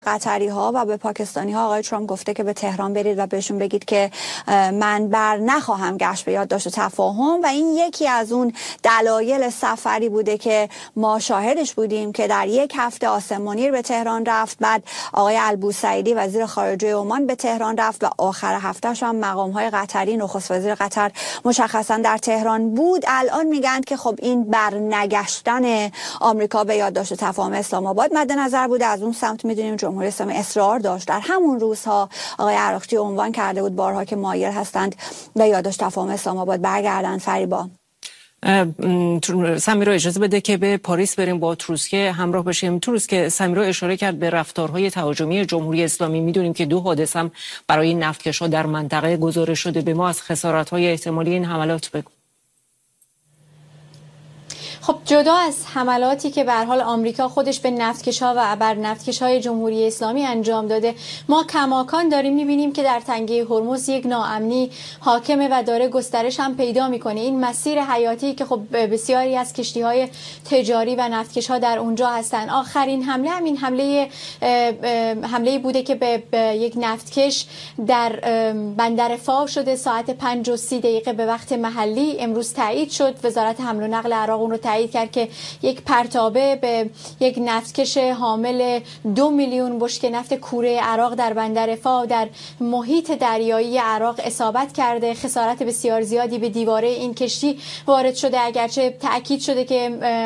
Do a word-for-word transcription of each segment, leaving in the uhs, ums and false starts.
قطری ها و به پاکستانی ها آقای ترامپ گفته که به تهران برید و بهشون بگید که من بر نخواهم گشت به یادداشت تفاهم و این یکی از اون دلایل سفری بوده که ما شاهدش بودیم که در یک هفته آسم منیر به تهران رفت، بعد آقای البوسعیدی وزیر خارجه عمان به تهران رفت و آخر هفتهش هم مقام های قطری نخست وزیر قطر مشخصا در تهران بود. الان میگن که خب این برنگشتن آمریکا به یادداشت تفاهم اسلام آباد مد نظر بوده. از اون سمت میدونیم جمهوری اسلامی اصرار داشت، در همون روزها آقای عراقچی عنوان کرده بود بارها که مایل هستند به یادداشت تفاهم اسلام آباد برگردن. فریبا سمیرا اجازه بده که به پاریس بریم با تروسکه همراه بشیم. تروسکه، سمیرا اشاره کرد به رفتارهای تهاجمی جمهوری اسلامی. میدونیم که دو حادثه هم برای نفتکش‌ها در منطقه گزارش شده. به ما از خسارت‌های احتمالی این حملات بگو. خب جدا از حملاتی که به هر حال آمریکا خودش به نفتکش‌ها و بر نفتکش‌های جمهوری اسلامی انجام داده، ما کماکان داریم می‌بینیم که در تنگه هرمز یک ناامنی حاکمه و داره گسترش هم پیدا می‌کنه. این مسیر حیاتی که خب بسیاری از کشتی‌های تجاری و نفتکش‌ها در اونجا هستن. آخرین حمله همین حمله حمله بوده که به, به یک نفتکش در بندر فاو شده ساعت پنج و سی دقیقه به وقت محلی. امروز تایید شد، وزارت حمل و نقل عراق اون رو تایید کرد که یک پرتابه به یک نفتکش حامل دو میلیون بشکه نفت کوره عراق در بندر فاو در محیط دریایی عراق اصابت کرده. خسارت بسیار زیادی به دیواره این کشتی وارد شده، اگرچه تأکید شده که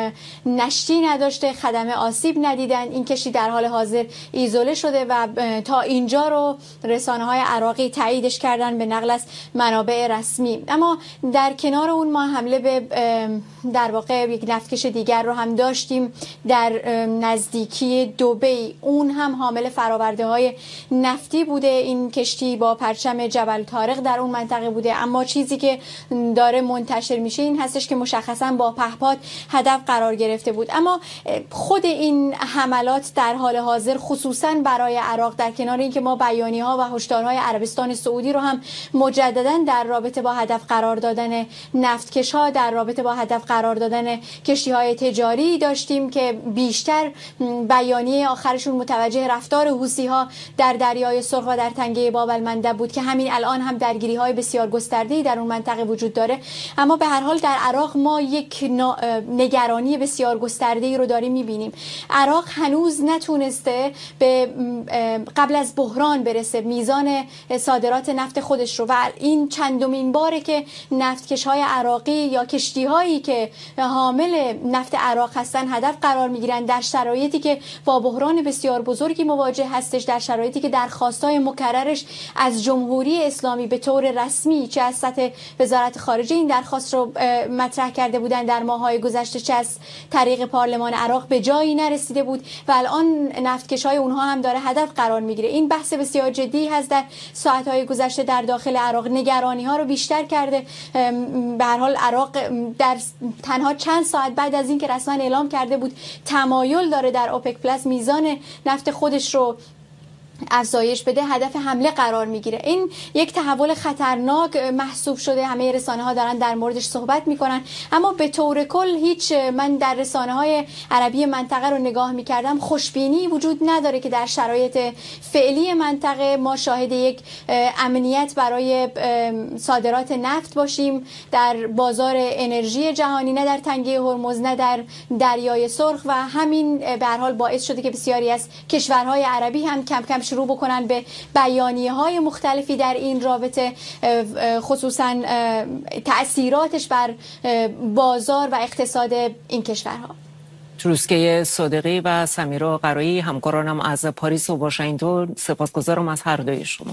نشتی نداشته، خدمه آسیب ندیدن. این کشتی در حال حاضر ایزوله شده و تا اینجا رو رسانه‌های عراقی تاییدش کردن به نقل از منابع رسمی. اما در کنار اون ما حمله به در واقع یک نفتکش دیگر رو هم داشتیم در نزدیکی دبی. اون هم حامل فرآورده های نفتی بوده. این کشتی با پرچم جبل طارق در اون منطقه بوده، اما چیزی که داره منتشر میشه این هستش که مشخصا با پهپاد هدف قرار گرفته بود. اما خود این حملات در حال حاضر خصوصا برای عراق، در کنار اینکه ما بیانیه ها و هشدارهای عربستان سعودی رو هم مجددا در رابطه با هدف قرار دادن نفتکش ها، در رابطه با هدف قرار دادن کشتی‌های تجاری داشتیم که بیشتر بیانیه آخرشون متوجه رفتار حوثی‌ها در دریای سرخ و در تنگه باب المندب بود که همین الان هم درگیری‌های بسیار گسترده‌ای در اون منطقه وجود داره. اما به هر حال در عراق ما یک نگرانی بسیار گسترده‌ای رو داریم می‌بینیم. عراق هنوز نتونسته به قبل از بحران برسه میزان صادرات نفت خودش رو و این چندمین باره که نفتکش‌های عراقی یا کشتی‌هایی که حامل نفت عراق هستن هدف قرار میگیرن در شرایطی که با بحران بسیار بزرگی مواجه هستش، در شرایطی که درخواست‌های مکررش از جمهوری اسلامی به طور رسمی چه از سطح وزارت خارجه این درخواست رو مطرح کرده بودن در ماه‌های گذشته، چه از طریق پارلمان عراق به جایی نرسیده بود و الان نفتکش‌های اونها هم داره هدف قرار میگیره. این بحث بسیار جدی هست در ساعت‌های گذشته در داخل عراق، نگرانی‌ها رو بیشتر کرده. به هر حال عراق در تنها چند ساعت بعد از اینکه رسما اعلام کرده بود تمایل داره در اوپک پلاس میزان نفت خودش رو افزایش بده، هدف حمله قرار میگیره. این یک تحول خطرناک محسوب شده، همه رسانه ها دارن در موردش صحبت میکنن، اما به طور کل هیچ، من در رسانه های عربی منطقه رو نگاه میکردم، خوشبینی وجود نداره که در شرایط فعلی منطقه ما شاهد یک امنیت برای صادرات نفت باشیم در بازار انرژی جهانی، نه در تنگه هرمز نه در دریای سرخ و همین به هر حال باعث شده که بسیاری از کشورهای عربی هم کم کم شروع بکنن به بیانیه های مختلفی در این رابطه، خصوصا تأثیراتش بر بازار و اقتصاد این کشورها. تروسکه صادقی و سمیرا قرایی، همکارانم از پاریس و واشنگتن، سپاسگزارم از هر دوی شما.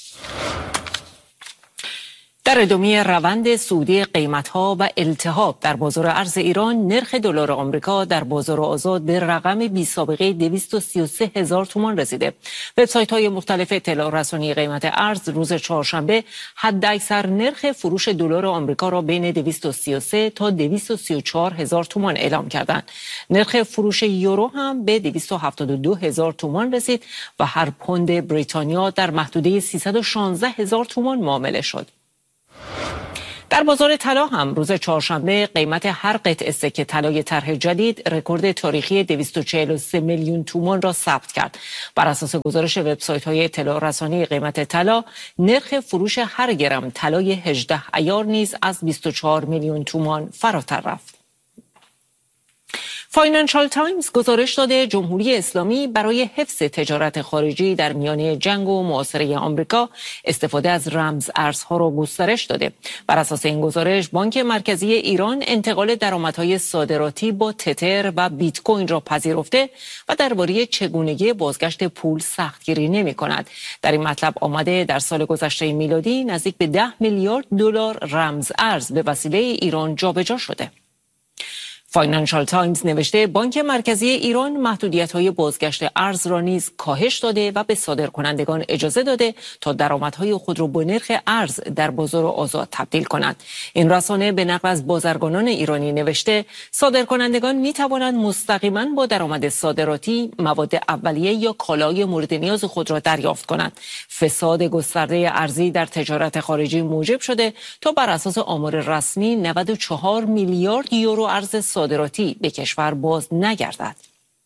در ادامه روند صعودی قیمت‌ها و التهاب در بازار ارز ایران، نرخ دلار آمریکا در بازار آزاد به رقم بی‌سابقه دویست و سی و سه هزار تومان رسیده. وبسایت‌های مختلف اطلاع رسانی قیمت ارز روز چهارشنبه حداکثر نرخ فروش دلار آمریکا را بین دویست و سی و سه تا دویست و سی و چهار هزار تومان اعلام کردند. نرخ فروش یورو هم به دویست و هفتاد و دو هزار تومان رسید و هر پوند بریتانیا در محدوده سیصد و شانزده هزار تومان معامله شد. در بازار طلا هم روز چهارشنبه قیمت هر قطعه سکه طلای طرح جدید رکورد تاریخی دویست و چهل و سه میلیون تومان را ثبت کرد. بر اساس گزارش وبسایت‌های اطلاع رسانی قیمت طلا، نرخ فروش هر گرم طلای هجده عیار نیز از بیست و چهار میلیون تومان فراتر رفت. فاینانشال تایمز گزارش داده جمهوری اسلامی برای حفظ تجارت خارجی در میانه جنگ و محاصره آمریکا استفاده از رمز ارزها را گسترش داده. بر اساس این گزارش بانک مرکزی ایران انتقال درآمدهای صادراتی با تتر و بیت کوین را پذیرفته و درباره چگونگی بازگشت پول سختگیری نمی کند. در این مطلب آمده در سال گذشته میلادی نزدیک به ده میلیارد دلار رمز ارز به وسیله ایران جابجا شده. فاینانشال تایمز نوشته بانک مرکزی ایران محدودیت‌های بازگشت ارز را نیز کاهش داده و به صادرکنندگان اجازه داده تا درآمدهای خود را با نرخ ارز در بازار آزاد تبدیل کنند. این رسانه به نقل از بازرگانان ایرانی نوشته صادرکنندگان می‌توانند مستقیما با درآمد صادراتی مواد اولیه یا کالای مورد نیاز خود را دریافت کنند. فساد گسترده ارزی در تجارت خارجی موجب شده تا بر اساس آمار رسمی نود و چهار میلیارد یورو ارز صادراتی به کشور باز نگردد.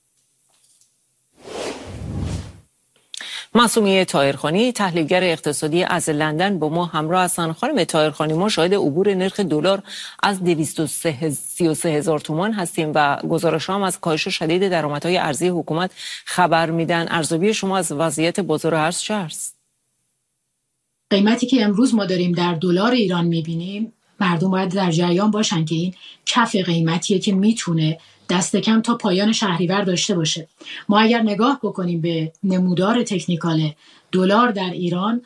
معصومیه طاهرخانی تحلیلگر اقتصادی از لندن با ما همراه هستند. خانم طاهرخانی، ما شاهد عبور نرخ دلار از دویست و سی و سه هزار تومان هستیم و گزارش‌ها هم از کاهش شدید درآمدهای ارزی حکومت خبر میدن. ارزیابی شما از وضعیت بازار ارز چه است؟ قیمتی که امروز ما داریم در دلار ایران می‌بینیم، مردم باید در جریان باشن که این کف قیمتیه که میتونه دست کم تا پایان شهریور داشته باشه. ما اگر نگاه بکنیم به نمودار تکنیکال دلار در ایران،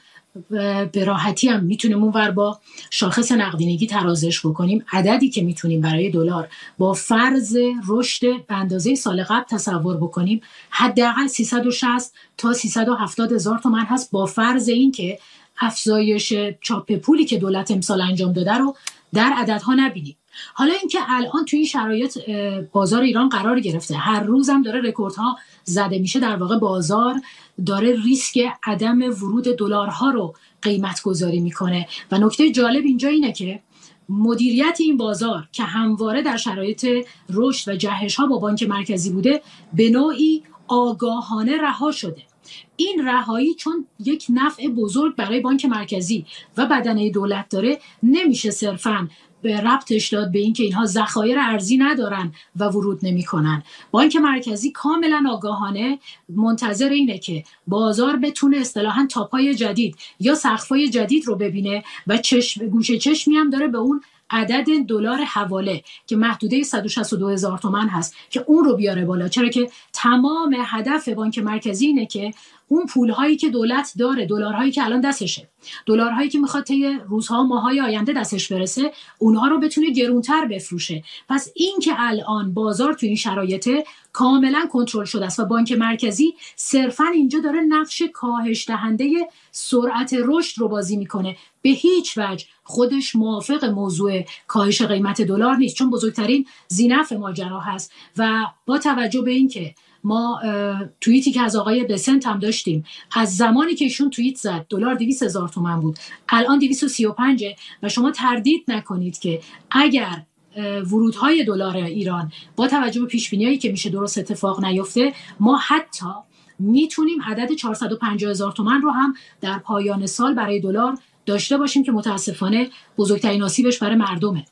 به راحتی هم میتونیم اونور با شاخص نقدینگی ترازش بکنیم. عددی که میتونیم برای دلار با فرض رشد به اندازه سال قبل تصور بکنیم حداقل سیصد و شصت تا سیصد و هفتاد هزار تومان هست، با فرض این که افزایش چاپ پولی که دولت امسال انجام داده رو در عددها نبینیم. حالا اینکه الان توی این شرایط بازار ایران قرار گرفته، هر روز هم داره رکوردها زده میشه، در واقع بازار داره ریسک عدم ورود دلارها رو قیمت گذاری میکنه و نکته جالب اینجا اینه که مدیریت این بازار که همواره در شرایط رشد و جهش ها با بانک مرکزی بوده، به نوعی آگاهانه رها شده. این رهایی چون یک نفع بزرگ برای بانک مرکزی و بدنه دولت داره، نمیشه صرفاً به ربطش داد به این که اینها ذخایر ارزی ندارن و ورود نمی‌کنن. بانک مرکزی کاملا آگاهانه منتظر اینه که بازار بتونه اصطلاحاً تاپای جدید یا سقف‌های جدید رو ببینه و چشم گوشه چشمی هم داره به اون عدد دلار حواله که محدوده صد و شصت و دو هزار تومان هست که اون رو بیاره بالا، چرا که تمام هدف بانک مرکزی اینه که اون پولهایی که دولت داره، دلارهایی که الان دستشه، دلارهایی که میخواد طی روزها ماهای آینده دستش برسه، اونها رو بتونه گرونتر بفروشه. پس این که الان بازار تو این شرایط کاملا کنترل شده است و بانک مرکزی صرفا اینجا داره نقش کاهش دهنده سرعت رشد رو بازی میکنه، به هیچ وجه خودش موافق موضوع کاهش قیمت دلار نیست، چون بزرگترین ذینفع ماجرا هست. و با توجه به این که ما توییتی که از آقای بسنت هم داشتیم، از زمانی که ایشون توییت زد دلار دویست هزار تومان بود، الان دویست و سی و پنج و شما تردید نکنید که اگر ورودهای دلار ایران با توجه به پیش‌بینی‌هایی که میشه درست اتفاق نیفته، ما حتی میتونیم عدد چهارصد و پنجاه هزار تومان رو هم در پایان سال برای دلار داشته باشیم که متاسفانه بزرگترین آسیبش برای مردمه.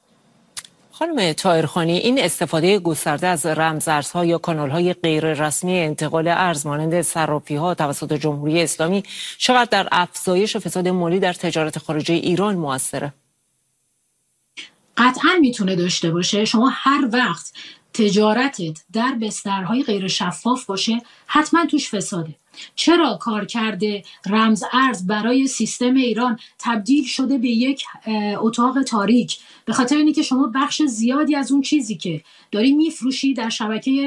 خانم طاهرخانی، این استفاده گسترده از رمزارزها یا کانال‌های غیر رسمی انتقال ارز مانند صرافی‌ها توسط جمهوری اسلامی چقدر در افزایش فساد مالی در تجارت خارجی ایران موثره؟ قطعاً میتونه داشته باشه. شما هر وقت تجارتت در بسترهای غیر شفاف باشه، حتما توش فساده. چرا کارکرد رمز ارز برای سیستم ایران تبدیل شده به یک اتاق تاریک؟ به خاطر اینی که شما بخش زیادی از اون چیزی که داری میفروشی در شبکه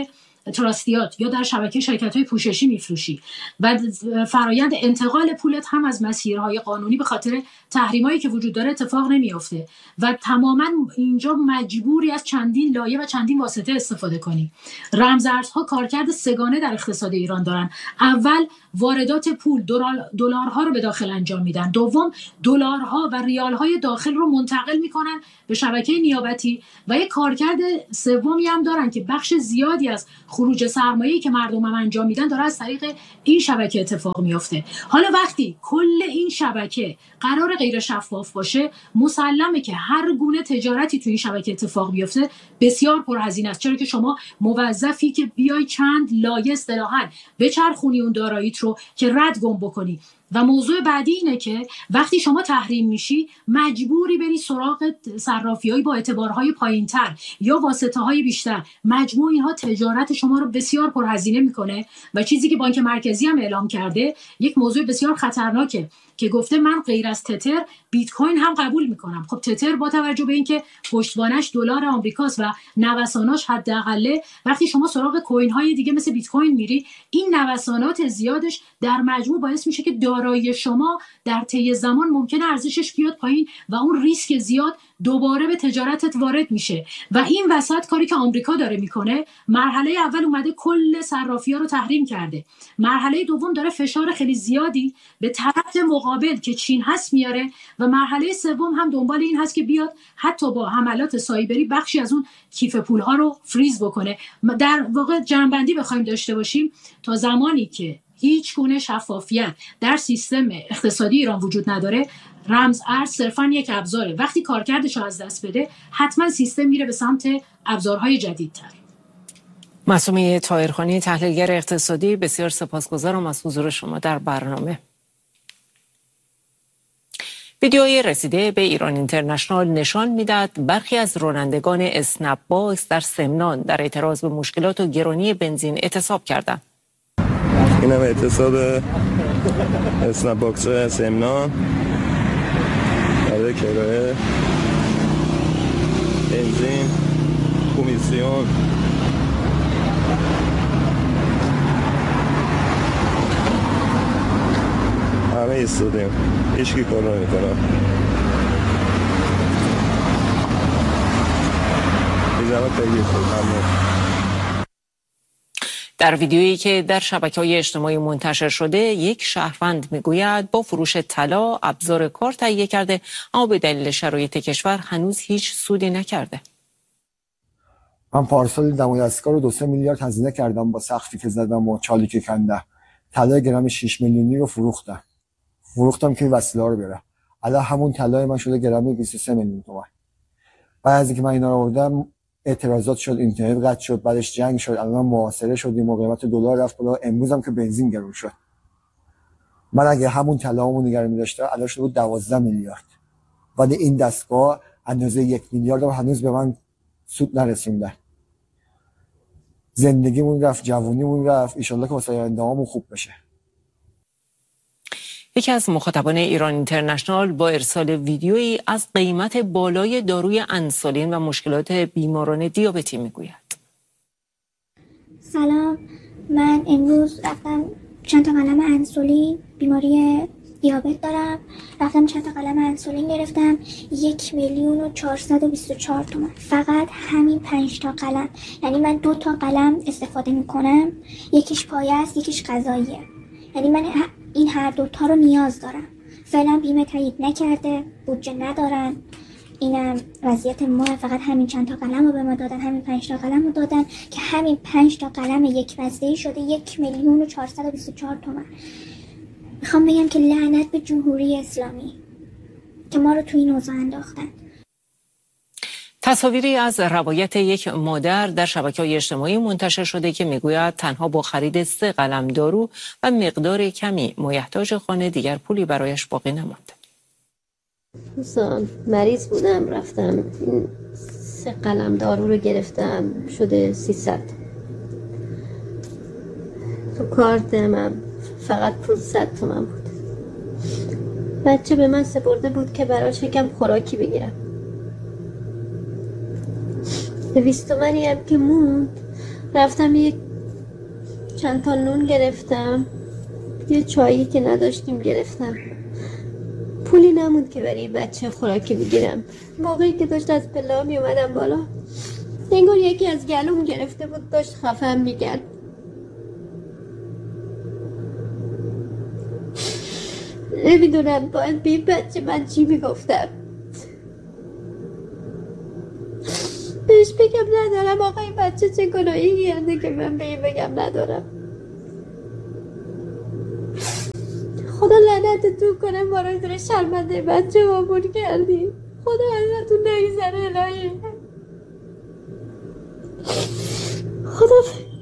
تراستیات یا در شبکه شرکت‌های پوششی میفروشی و فرایند انتقال پولت هم از مسیرهای قانونی به خاطر تحریمایی که وجود داره اتفاق نمیافته و تماما اینجا مجبوری از چندین لایه و چندین واسطه استفاده کنی. رمزارزها کارکرد سگانه در اقتصاد ایران دارن. اول واردات پول دلارها رو به داخل انجام میدن، دوم دلارها و ریالهای داخل رو منتقل میکنن به شبکه نیابتی و یک کارکرد سومی هم دارن که بخش زیادی از خروج سرمایه‌ای که مردم هم انجام میدن داره از طریق این شبکه اتفاق میفته. حالا وقتی کل این شبکه قرار غیر شفاف باشه، مسلمه که هر گونه تجارتی تو این شبکه اتفاق بیفته بسیار پرهزینه است، چرا که شما موظفی که بیای چند لایه اصطلاحاً بچرخونی اون داراییت رو که رد گم بکنی. و موضوع بعدی اینه که وقتی شما تحریم میشی مجبوری بری سراغ صرافی‌های با اعتبارهای پایین‌تر یا واسطه‌های بیشتر. مجموع اینها تجارت شما رو بسیار پرهزینه میکنه و چیزی که بانک مرکزی هم اعلام کرده یک موضوع بسیار خطرناکه که گفته من غیر از تتر بیت کوین هم قبول میکنم. خب تتر با توجه به اینکه پشتوانش دلار آمریکاست و نوساناش حداقل، وقتی شما سراغ کوین های دیگه مثل بیت کوین میری، این نوسانات زیادش در مجموع باعث میشه که دارایی شما در طی زمان ممکنه ارزشش بیاد پایین و اون ریسک زیاد دوباره به تجارتت وارد میشه. و این وسط کاری که آمریکا داره میکنه، مرحله اول اومده کل صرافی‌ها رو تحریم کرده، مرحله دوم داره فشار خیلی زیادی به طرف مقابل که چین هست میاره و مرحله سوم هم دنبال این هست که بیاد حتی با حملات سایبری بخشی از اون کیف پول‌ها رو فریز بکنه. در واقع جنبندی بخوایم داشته باشیم، تا زمانی که هیچ گونه شفافیت در سیستم اقتصادی ایران وجود نداره، رمز ارز صرفاً یک ابزاره. وقتی کارکردش رو از دست بده، حتما سیستم میره به سمت ابزارهای جدیدتر. معصومه طاهرخانی، تحلیلگر اقتصادی، بسیار سپاسگزارم از حضور شما در برنامه. ویدیوی رسیده به ایران اینترنشنال نشان میداد برخی از رانندگان اسنپ باکس در سمنان در اعتراض به مشکلات و گرانی بنزین اعتصاب کردند. این هم اعتصاب اسنپ باکس سمنان برای کرایه بنزین، کمیسیون. همه ایستادیم، هیچکی کار نمی‌کنه. در ویدیویی که در شبکه‌های اجتماعی منتشر شده، یک شهروند میگوید با فروش طلا ابزار کار تهیه کرده، اما به دلیل شرایط کشور هنوز هیچ سودی نکرده. من پارسال دمای دستگاه رو دو سه میلیارد هزینه کردم با سقفی که زدم و چالی که کندم. طلای گرم شش میلیونی رو فروختم. فروختم که وسیله رو بره. الان همون طلای من شده گرم بیست و سه میلیون تومان. بعد از اینکه من اینا رو آوردم اعتراضات شد، اینترنت قطع شد، بعدش جنگ شد، الان محاصره شدیم و قیمت دلار رفت بالا. امروز هم که بنزین گرون شد. من اگه همون طلامو نگران می‌داشتم الان شده بود دوازده میلیارد. ولی این دستگاه اندازه یک میلیارد رو هنوز به من سود نرسوندن. زندگیمون رفت، جوونیمون رفت، ان شاءالله که واسه آینده‌مون خوب بشه. یکی از مخاطبان ایران اینترنشنال با ارسال ویدیویی از قیمت بالای داروی انسولین و مشکلات بیماران دیابتی میگوید. سلام، من امروز رفتم چند تا قلم انسولین، بیماری دیابت دارم، رفتم چند تا قلم انسولین گرفتم، یک میلیون و چهارصد و بیست و چهار تومان. فقط همین پنج تا قلم، یعنی من دو تا قلم استفاده میکنم، یکیش پایه است یکیش غذاییه، یعنی من این هر دو تا رو نیاز دارم. فعلا بیمه تایید نکرده، بودجه ندارن، اینم وضعیت ما. فقط همین چند تا قلم رو به ما دادن، همین پنج تا قلم رو دادن که همین پنج تا قلم یک بسته‌ای شده یک میلیون و چهارصد و بیست و چهار تومان. میخوام بگم که لعنت به جمهوری اسلامی که ما رو تو این اوضاع انداختن. تصاویری از روایت یک مادر در شبکه‌های اجتماعی منتشر شده که میگوید تنها با خرید سه قلم دارو و مقدار کمی مایحتاج خانه دیگر پولی برایش باقی نماند. دوستان مریض بودم، رفتم این سه قلم دارو رو گرفتم، شده سیصد. تو کارت من فقط پانصد تومن بود. بچه به من سپرده بود که براش یکم خوراکی بگیرم. دویست تومنی هم که موند رفتم یک چند تا نون گرفتم، یه چایی که نداشتیم گرفتم. پولی نموند که برای بچه خوراکی بگیرم. موقعی که داشت از پله می اومدم بالا، انگار یکی از گلوم گرفته بود، داشت خفم میکرد. نمیدونم باید به این بچه من چی میگفتم. بهش بگم ندارم آقا این بچه چه گناهی کرده که من به این بگم ندارم. خدا لعنتتون کنه، ما رو داره شرمنده بچه آمون کردی. خدا ازتون نگذره الهی. خدا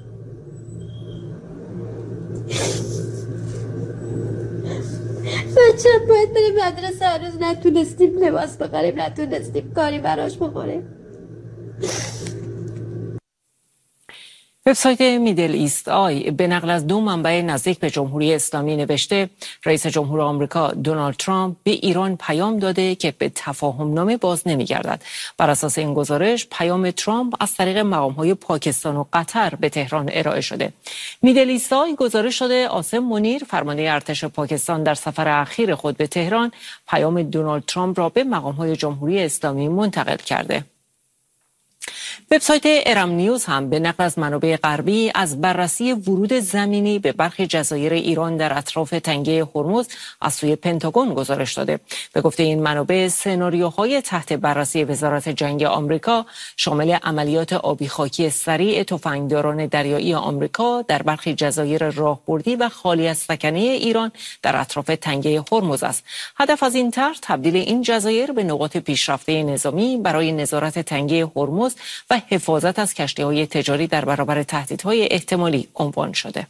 بچه باید بریم مدرسه، هنوز نتونستیم لباس بخریم، نتونستیم کاری براش بخوریم. وبسایت میدل ایست آی به نقل از دو منبع نزدیک به جمهوری اسلامی نوشته رئیس جمهور آمریکا دونالد ترامپ به ایران پیام داده که به تفاهم نامه باز نمی‌گردد. بر اساس این گزارش پیام ترامپ از طریق مقام‌های پاکستان و قطر به تهران ارائه شده. میدل ایست آی گزارش شده عاصم منیر فرمانده ارتش پاکستان در سفر اخیر خود به تهران پیام دونالد ترامپ را به مقام‌های جمهوری اسلامی منتقل کرده. وبسایت ارم نیوز هم به نقل از منابع غربی از بررسی ورود زمینی به برخی جزایر ایران در اطراف تنگه هرمز از سوی پنتاگون گزارش داده. به گفته این منابع سناریوهای تحت بررسی وزارت جنگ آمریکا شامل عملیات آبی خاکی سریع تفنگداران دریایی آمریکا در برخی جزایر راهبردی و خالی از سکنه ایران در اطراف تنگه هرمز است. هدف از این طرح تبدیل این جزایر به نقاط پیشرفته نظامی برای نظارت تنگه هرمز و حفاظت از کشتی‌های تجاری در برابر تهدیدهای احتمالی عنوان شده.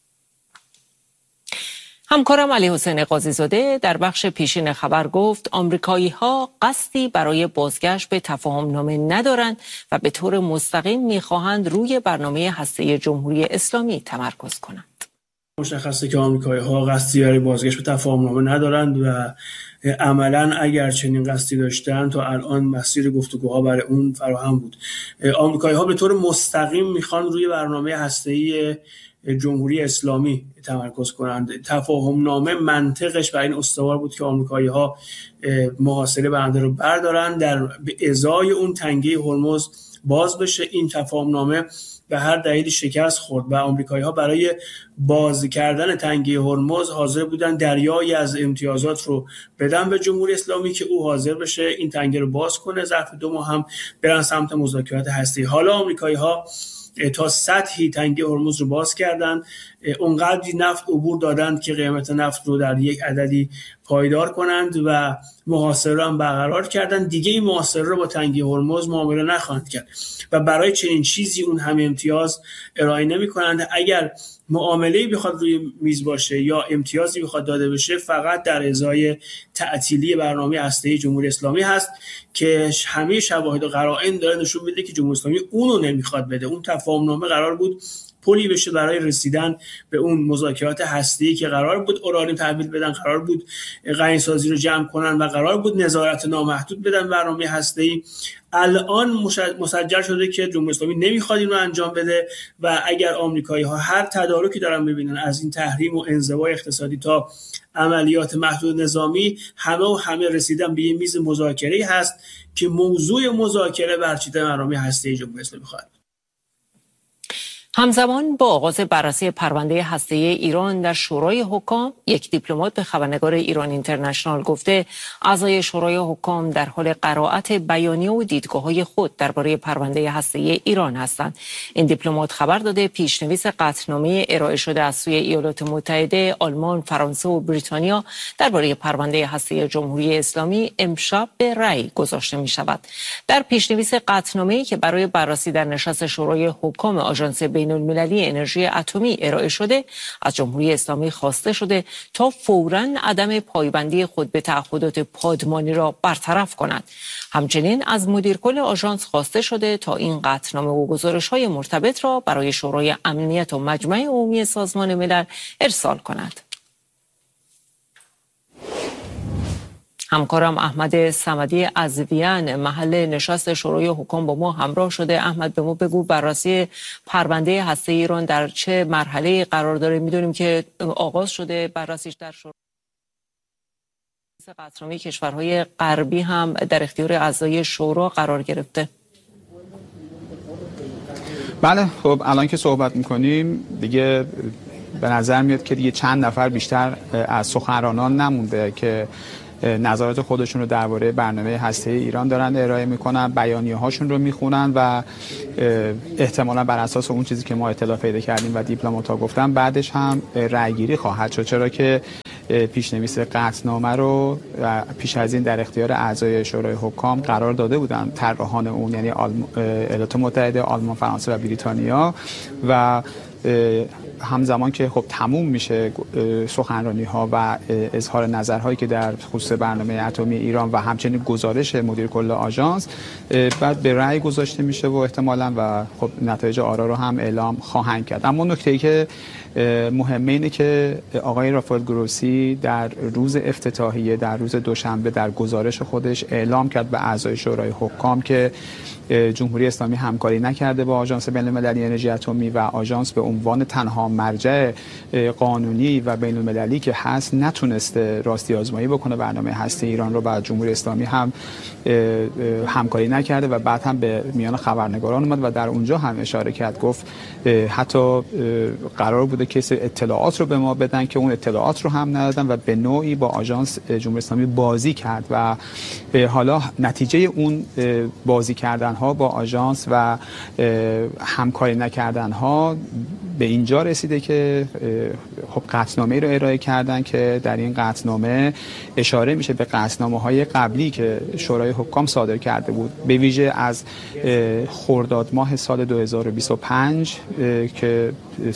همکارم علی حسین قاضی‌زاده در بخش پیشین خبر گفت آمریکایی‌ها قصدی برای بازگشت به تفاهم‌نامه ندارند و به طور مستقیم می‌خواهند روی برنامه هسته‌ای جمهوری اسلامی تمرکز کنند. مشخصه که آمریکایی‌ها قصدی برای بازگشت به تفاهم‌نامه ندارند و عملاً اگر چنین قصدی داشتن تا الان مسیر گفتگوها برای اون فراهم بود. آمریکایی‌ها به طور مستقیم میخوان روی برنامه هسته‌ای جمهوری اسلامی تمرکز کنند. تفاهم‌نامه منطقش بر این استوار بود که آمریکایی‌ها محاصره بنده رو بردارن، در به ازای اون تنگه هرمز باز بشه. این تفاهم‌نامه به هر دلیلی شکست خورد و آمریکایی‌ها برای باز کردن تنگه هرمز حاضر بودن دریایی از امتیازات رو بدن به جمهوری اسلامی که او حاضر بشه این تنگه رو باز کنه، ظرف دو ماه هم برن سمت مذاکرات هسته‌ای. حالا آمریکایی‌ها تا سطحی تنگه هرمز رو باز کردن، اونقدری نفت عبور دادند که قیمت نفت رو در یک عددی پایدار کنند و محاصره رو هم برقرار کردن. دیگه این محاصره رو با تنگه هرمز معامله نخواهند کرد و برای چنین چیزی اون همه امتیاز ارائه نمی کنند. اگر معامله‌ای بخواد روی میز باشه یا امتیازی بخواد داده بشه فقط در ازای تعطیلی برنامه هسته‌ای جمهوری اسلامی هست که همه شواهد و قرائن داره نشون میده که جمهوری اسلامی اونو نمیخواد بده. اون تفاهم‌نامه قرار بود پلی بشه برای رسیدن به اون مذاکرات هسته‌ای که قرار بود اورانیوم تحویل بدن، قرار بود غنی‌سازی رو جمع کنن و قرار بود نظارت نامحدود بدن برنامه هسته‌ای. الان مسجل شده که جمهوری اسلامی نمیخواد این رو انجام بده و اگر آمریکایی‌ها هر تدارکی دارن ببینن از این تحریم و انزوای اقتصادی تا عملیات محدود نظامی، همه و همه رسیدن به یه میز مذاکره‌ای هست که موضوع مذاکره برچیدن برنامه هسته‌ای جمهوری اسلامی خواهد. همزمان با آغاز بررسی پرونده هسته‌ای ایران در شورای حکام، یک دیپلمات به خبرنگار ایران اینترنشنال گفته اعضای شورای حکام در حال قرائت بیانیه و دیدگاه‌های خود درباره پرونده هسته‌ای ایران هستند. این دیپلمات خبر داده پیشنویس قطعنامه ارائه شده از سوی ایالات متحده، آلمان، فرانسه و بریتانیا درباره پرونده هسته‌ای جمهوری اسلامی امشب به رأی گذاشته می‌شود. در پیشنویس قطعنامه‌ای که برای بررسی در نشست شورای حکام آژانس بین المللی انرژی اتمی ارائه شده، از جمهوری اسلامی خواسته شده تا فوراً عدم پایبندی خود به تعهدات پادمانی را برطرف کند. همچنین از مدیر کل آژانس خواسته شده تا این قطعنامه و گزارش‌های مرتبط را برای شورای امنیت و مجمع عمومی سازمان ملل ارسال کند. همکارم احمد صمدی از وین محل نشست شورای حکام با ما همراه شده. احمد به ما بگو بررسی پرونده هسته ایران در چه مرحله قرار داره؟ میدونیم که آغاز شده بررسیش در شورای قطعنامه کشورهای غربی هم در اختیار اعضای شورا قرار گرفته. بله خب الان که صحبت میکنیم دیگه به نظر میاد که دیگه چند نفر بیشتر از سخنرانان نمونده که نظرات خودشون رو درباره برنامه هسته ایران دارن ارائه میکنن، بیانیه هاشون رو میخونن و احتمالا بر اساس اون چیزی که ما اطلاع پیدا کردیم و دیپلمات‌ها گفتن بعدش هم رأی گیری خواهد شد، چرا که پیشنویس قطعنامه رو پیش از این در اختیار اعضای شورای حکام قرار داده بودن، طراحان اون یعنی ایالات متحده، آلمان، فرانسه و بریتانیا، و همزمان که خب تموم میشه سخنرانی ها و اظهار نظرهایی که در خصوص برنامه اتمی ایران و همچنین گزارش مدیر کل آژانس بعد به رأی گذاشته میشه و احتمالاً و خب نتایج آرا رو هم اعلام خواهند کرد. اما نکته‌ای که مهمه اینه که آقای رافائل گروسی در روز افتتاحیه در روز دوشنبه در گزارش خودش اعلام کرد به اعضای شورای حکام که جمهوری اسلامی همکاری نکرده با آژانس بین‌المللی انرژی اتمی و آژانس به عنوان تنها مرجع قانونی و بین‌المللی که هست نتونسته راستی آزمایی بکنه برنامه هسته ایران رو، و جمهوری اسلامی هم همکاری نکرده و بعد هم به میان خبرنگاران اومد و در اونجا هم اشاره کرد، گفت حتی قرار بوده که اطلاعات رو به ما بدن که اون اطلاعات رو هم ندادن و به نوعی با آژانس جمهوری اسلامی بازی کرد و حالا نتیجه اون بازی کردن ها با آژانس و همکاری نکردن ها به اینجا رسیده که خب قطعنامه رو ارائه کردن که در این قطعنامه اشاره میشه به قطعنامه های قبلی که شورای حکام صادر کرده بود، به ویژه از خرداد ماه سال دو هزار و بیست و پنج که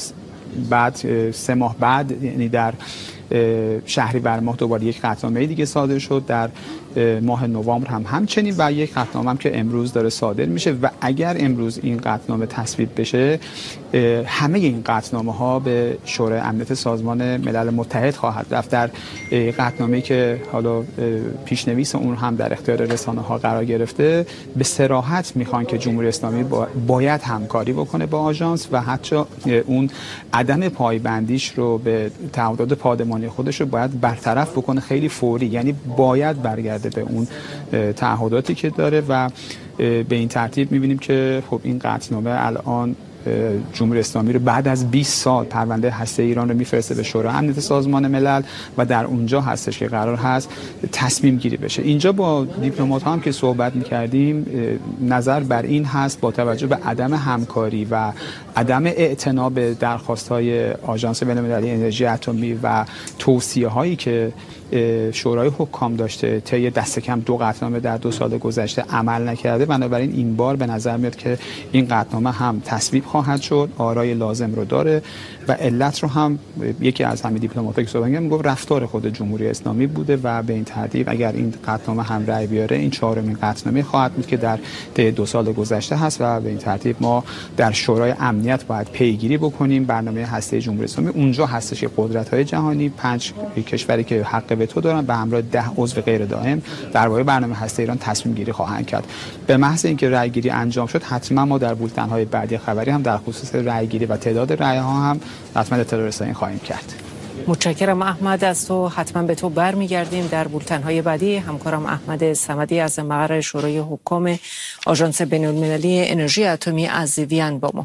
بعد سه ماه بعد یعنی در شهریور ماه دوباره یک قطعنامه دیگه صادر شد، در ماه نوامبر هم همچنین و یک قطعنامه هم که امروز داره صادر میشه و اگر امروز این قطعنامه تصویب بشه همه این قطعنامه ها به شورای امنیت سازمان ملل متحد خواهد رفت. در قطعنامه‌ای که حالا پیشنویس اون هم در اختیار رسانه ها قرار گرفته به صراحت میخوان که جمهوری اسلامی باید همکاری بکنه با آژانس و حتی اون عدم پایبندیش رو به تعهدات پادمانی خودش رو باید برطرف بکنه خیلی فوری، یعنی باید برگرده به اون تعهداتی که داره و به این ترتیب می‌بینیم که خب این قطعنامه الان جمهوری اسلامی رو بعد از بیست سال پرونده هسته ایران رو میفرسته به شورای امنیت سازمان ملل و در اونجا هستش که قرار هست تصمیم گیری بشه. اینجا با دیپلمات ها هم که صحبت می‌کردیم نظر بر این هست با توجه به عدم همکاری و عدم اعتنا به درخواست‌های آژانس بین‌المللی انرژی اتمی و توصیه‌هایی که شورای حکام داشته طی دست کم دو قطعنامه در دو سال گذشته عمل نکرده، بنابراین این بار به نظر میاد که این قطعنامه هم تصویب خواهد شد، آرای لازم رو داره و علت رو هم یکی از همین دیپلمات‌ها که صحبت کردن گفت رفتار خود جمهوری اسلامی بوده و به این ترتیب اگر این قطعنامه هم رأی بیاره این چهارمین قطعنامه خواهد بود که در طی دو سال گذشته هست و به این ترتیب ما در شورای امنیت باید پیگیری بکنیم برنامه هسته جمهوری اسلامی. اونجا هستش که قدرت‌های جهانی پنج کشوری که حق وتو دارن به همراه ده عضو غیر دائم درباره برنامه هسته ایران تصمیم گیری خواهند کرد. به محض اینکه رأی گیری انجام شد حتما ما در بولتن‌های بعدی خبری هم در خصوص رأی گیری و تعداد رأی‌ها هم حتما اطلاع رسانی خواهیم کرد. متشکرم احمد، از تو حتما به تو برمیگردیم در بولتن‌های بعدی. همکارم احمد صمدی از مقر شورای حکام آژانس بین‌المللی انرژی اتمی از وین با ما.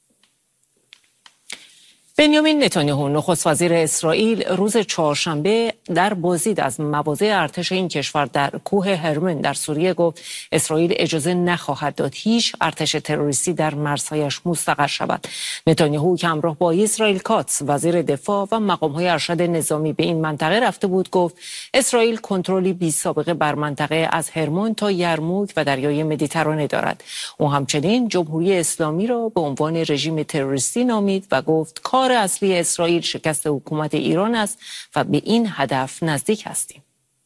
بنیامین نتانیاهو نخست وزیر اسرائیل روز چهارشنبه در بازدید از مواضع ارتش این کشور در کوه هرمون در سوریه گفت اسرائیل اجازه نخواهد داد هیچ ارتش تروریستی در مرزهایش مستقر شود. نتانیاهو که همراه با اسرائیل کاتس وزیر دفاع و مقام‌های ارشد نظامی به این منطقه رفته بود گفت اسرائیل کنترلی بی سابقه بر منطقه از هرمون تا یرموک و دریای مدیترانه دارد. او همچنین جمهوری اسلامی را به عنوان رژیم تروریستی نامید و گفت کار اصلی اسرائیل شکست حکومت ایران است و به این هدف نزدیک هستیم.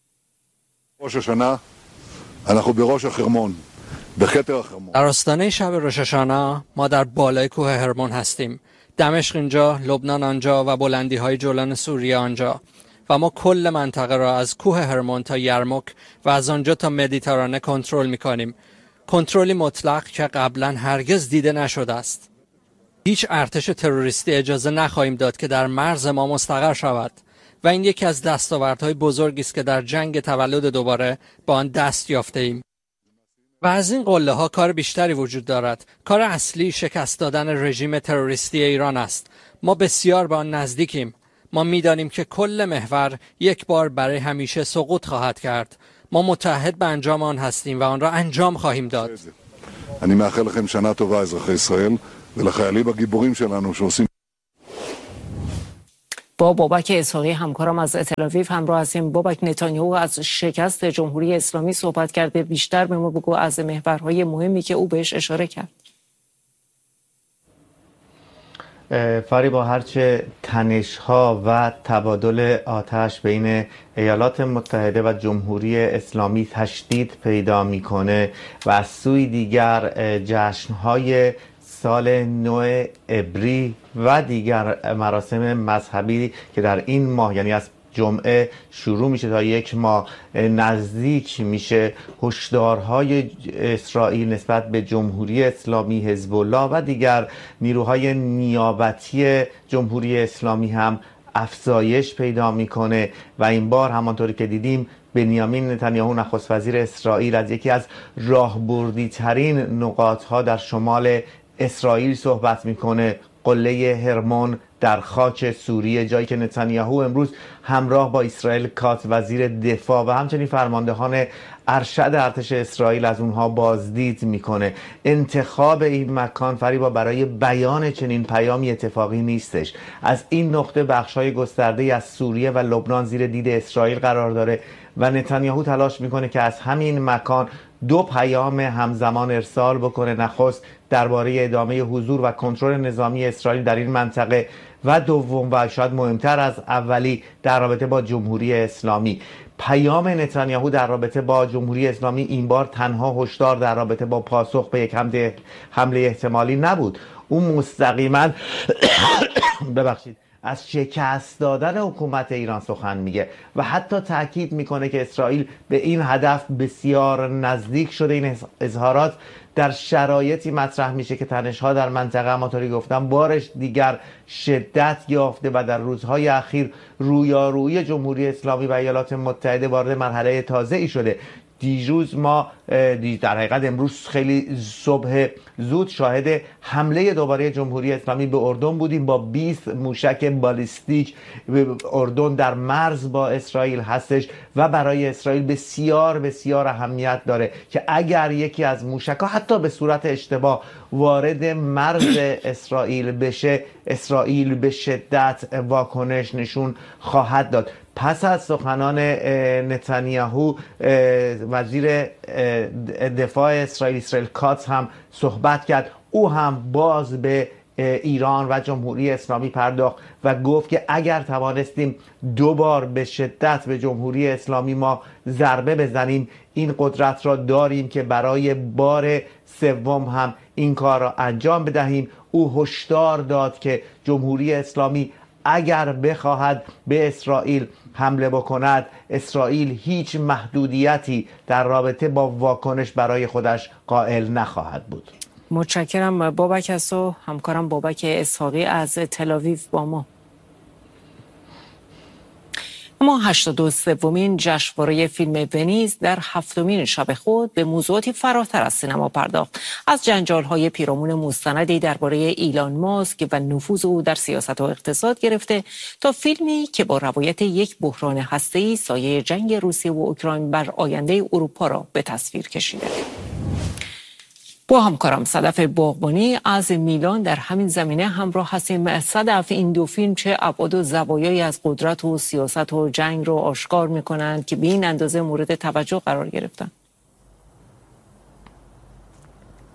در آستانه شب روش الشانه ما در بالای کوه هرمون هستیم. دمشق اینجا، لبنان آنجا و بلندی های جولان سوریه آنجا. و ما کل منطقه را از کوه هرمون تا یرموک و از آنجا تا مدیترانه کنترل می‌کنیم. کنترلی مطلق که قبلا هرگز دیده نشده است. هیچ ارتش تروریستی اجازه نخواهیم داد که در مرز ما مستقر شود و این یکی از دستاوردهای بزرگی است که در جنگ تولد دوباره با آن دست یافته ایم. و از این قله ها کار بیشتری وجود دارد. کار اصلی شکست دادن رژیم تروریستی ایران است. ما بسیار به آن نزدیکیم. ما می‌دانیم که کل محور یک بار برای همیشه سقوط خواهد کرد. ما متحد به انجام آن هستیم و آن را انجام خواهیم داد. אני מאחל לכם שנה טובה אזרחי ישראל ולחיילים הגיבורים שלנו שעושים. با بابک اسحاقی همکارم از تل‌آویو همراه هستیم. بابک، نتانیاهو از شکست جمهوری اسلامی صحبت کرده. بیشتر به ما بگو از محورهای مهمی که او بهش اشاره کرد. فریبا، هرچه تنش‌ها و تبادل آتش بین ایالات متحده و جمهوری اسلامی تشدید پیدا میکنه و از سوی دیگر جشن‌های سال نو عبری و دیگر مراسم مذهبی که در این ماه، یعنی از جمعه شروع میشه تا یک ماه نزدیک میشه، هشدارهای اسرائیل نسبت به جمهوری اسلامی، حزب الله و دیگر نیروهای نیابتی جمهوری اسلامی هم افزایش پیدا میکنه و این بار همانطوری که دیدیم بنیامین نتانیاهو نخست وزیر اسرائیل از یکی از راهبردی ترین نقاط ها در شمال اسرائیل صحبت میکنه، قله هرمون در خاک سوریه، جایی که نتانیاهو امروز همراه با اسرائیل کات وزیر دفاع و همچنین فرماندهان ارشد ارتش اسرائیل از اونها بازدید میکنه. انتخاب این مکان فریبا برای بیان چنین پیامی اتفاقی نیستش. از این نقطه بخشای گسترده از سوریه و لبنان زیر دید اسرائیل قرار داره و نتانیاهو تلاش میکنه که از همین مکان دو پیام همزمان ارسال بکنه. نخست درباره ادامه حضور و کنترل نظامی اسرائیل در این منطقه و دوم و شاید مهمتر از اولی در رابطه با جمهوری اسلامی. پیام نتانیاهو در رابطه با جمهوری اسلامی این بار تنها هشدار در رابطه با پاسخ به یک حمله احتمالی نبود. اون مستقیما ببخشید از شکست دادن حکومت ایران سخن میگه و حتی تاکید میکنه که اسرائیل به این هدف بسیار نزدیک شده. این اظهارات در شرایطی مطرح میشه که تنش‌ها در منطقه همونطوری گفتم بارش دیگر شدت یافته و در روزهای اخیر رویارویی جمهوری اسلامی و ایالات متحده وارد مرحله تازه‌ای شده. دیروز ما در حقیقت امروز خیلی صبح زود شاهد حمله دوباره جمهوری اسلامی به اردن بودیم با بیست موشک بالیستیک. اردن در مرز با اسرائیل هستش و برای اسرائیل بسیار بسیار اهمیت داره که اگر یکی از موشک‌ها حتی به صورت اشتباه وارد مرز اسرائیل بشه، اسرائیل به شدت واکنش نشون خواهد داد. پس از سخنان نتانیاهو وزیر دفاع اسرائیل اسرائیل کاتس هم صحبت کرد. او هم باز به ایران و جمهوری اسلامی پرداخت و گفت که اگر توانستیم دو بار به شدت به جمهوری اسلامی ما ضربه بزنیم، این قدرت را داریم که برای بار سوم هم این کار را انجام بدهیم. او هشدار داد که جمهوری اسلامی اگر بخواهد به اسرائیل حمله بکند، اسرائیل هیچ محدودیتی در رابطه با واکنش برای خودش قائل نخواهد بود. متشکرم بابک از تو. همکارم بابک اسحاقی از تل‌آویو با ما. اما هشتاد و سومین جشنواره فیلم ونیز در هفتمین شب خود به موضوعاتی فراتر از سینما پرداخت. از جنجال‌های پیرامون مستندی درباره ایلان ماسک و نفوذ او در سیاست و اقتصاد گرفته تا فیلمی که با روایت یک بحران هسته‌ای سایه جنگ روسیه و اوکراین بر آینده اروپا را به تصویر کشیده. با همکارم صدف باغبانی از میلان در همین زمینه همراه هستیم. صدف، این دو فیلم چه ابعاد و زوایایی از قدرت و سیاست و جنگ رو آشکار میکنند که به این اندازه مورد توجه قرار گرفتن؟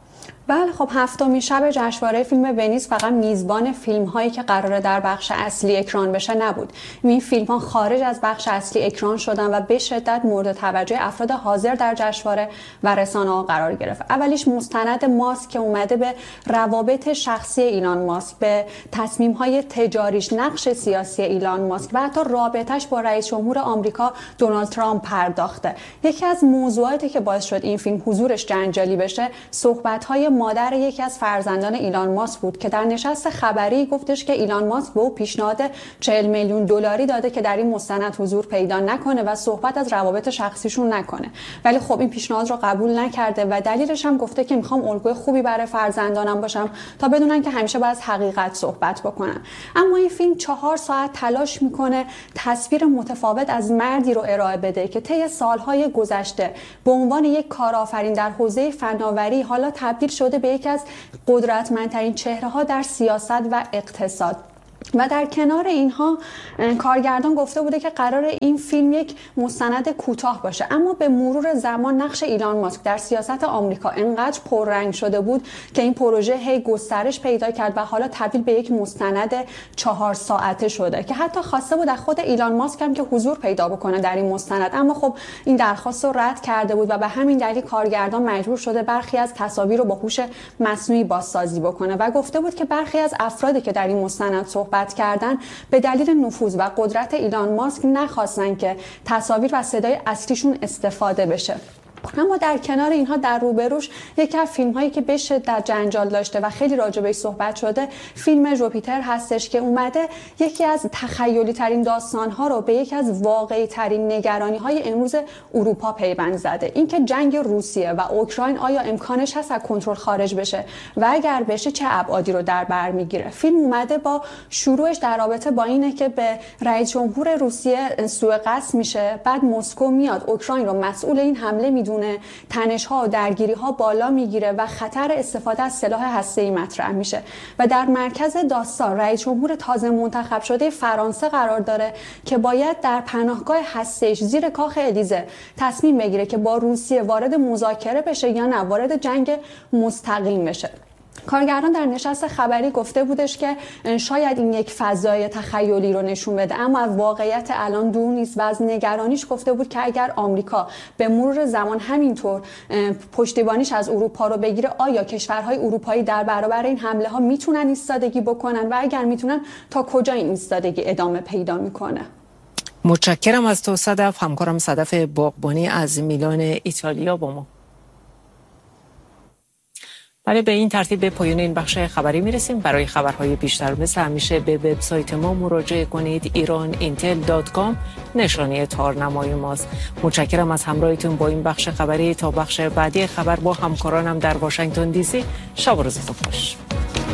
بله خب هفتمین شب جشنواره فیلم ونیز فقط میزبان فیلم هایی که قراره در بخش اصلی اکران بشه نبود. این فیلم ها خارج از بخش اصلی اکران شدن و به شدت مورد توجه افراد حاضر در جشنواره و رسانه ها قرار گرفت. اولیش مستند ماسک که اومده به روابط شخصی ایلان ماسک، به تصمیم های تجاریش، نقش سیاسی ایلان ماسک و حتی رابطش با رئیس جمهور آمریکا دونالد ترامپ پرداخته. یکی از موضوعاتی که باعث شد این فیلم حضورش جنجالی بشه صحبت های مادر یکی از فرزندان ایلان ماسک بود که در نشست خبری گفتش که ایلان ماسک به او پیشنهاد چهل میلیون دلاری داده که در این مستند حضور پیدا نکنه و صحبت از روابط شخصیشون نکنه، ولی خب این پیشنهاد رو قبول نکرده و دلیلش هم گفته که میخوام الگوی خوبی برای فرزندانم باشم تا بدونن که همیشه باید حقیقت صحبت بکنن. اما این فیلم چهار ساعت تلاش میکنه تصویر متفاوت از مردی رو ارائه بده که طی سالهای گذشته به عنوان یک کارآفرین در حوزه فناوری حالا تبدیل شده به یکی از قدرتمندترین چهره‌ها در سیاست و اقتصاد. و در کنار اینها کارگردان گفته بوده که قرار این فیلم یک مستند کوتاه باشه، اما به مرور زمان نقش ایلان ماسک در سیاست آمریکا انقدر پررنگ شده بود که این پروژه هی گسترش پیدا کرد و حالا تبدیل به یک مستند چهار ساعته شده که حتی خواسته بود از خود ایلان ماسک هم که حضور پیدا بکنه در این مستند، اما خب این درخواست رو رد کرده بود و به همین دلیل کارگردان مجبور شده برخی از تصاویر رو با هوش مصنوعی بازسازی بکنه و گفته بود که برخی از افرادی که در این مستند صحبت کردن به دلیل نفوذ و قدرت ایلان ماسک نخواستن که تصاویر و صدای اصلیشون استفاده بشه. اما در کنار اینها در روبروش یکی از فیلم هایی که به شدت جنجال داشته و خیلی راجع بهش صحبت شده فیلم جوپیتر هستش که اومده یکی از تخیلی ترین داستان ها رو به یکی از واقعی ترین نگرانی های امروز اروپا پیوند زده. اینکه جنگ روسیه و اوکراین آیا امکانش هست از کنترل خارج بشه و اگر بشه چه ابعادی رو در بر میگیره. فیلم اومده با شروعش در رابطه با اینه که به رئیس جمهور روسیه سوء قصد میشه، بعد مسکو میاد اوکراین رو مسئول این حمله میدونه، تنش‌ها و درگیری‌ها بالا میگیره و خطر استفاده از سلاح هسته‌ای مطرح میشه و در مرکز داستان رئیس جمهور تازه منتخب شده فرانسه قرار داره که باید در پناهگاه هسته‌ایش زیر کاخ الیزه تصمیم بگیره که با روسیه وارد مذاکره بشه یا نه وارد جنگ مستقیم بشه. کارگردان در نشست خبری گفته بودش که شاید این یک فضای تخیلی رو نشون بده، اما از واقعیت الان دور نیست و از نگرانیش گفته بود که اگر آمریکا به مرور زمان همینطور پشتیبانیش از اروپا رو بگیره آیا کشورهای اروپایی در برابر این حمله ها میتونن ایستادگی بکنن و اگر میتونن تا کجا این ایستادگی ادامه پیدا میکنه. متشکرم از تو صدف. همکارم صدف باغبانی از میلان ایتالیا با ما. بله، به این ترتیب به پایان این بخش خبری میرسیم. برای خبرهای بیشتر مثل همیشه به وبسایت ما مراجعه کنید ایران اینتل دات کام، نشانی تارنمای ماست. متشکرم از همراهیتون با این بخش خبری. تا بخش بعدی خبر با همکارانم در واشنگتن دی سی، شب و روزتون خوش.